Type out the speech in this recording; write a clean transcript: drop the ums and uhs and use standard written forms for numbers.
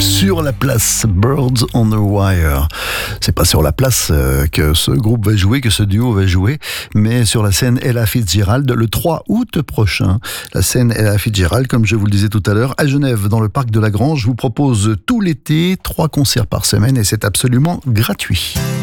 Sur la place, Birds on the Wire. C'est pas sur la place que ce groupe va jouer, que ce duo va jouer, mais sur la scène Ella Fitzgerald le 3 août prochain. La scène Ella Fitzgerald, comme je vous le disais tout à l'heure, à Genève, dans le parc de la Grange, vous propose tout l'été 3 concerts par semaine et c'est absolument gratuit.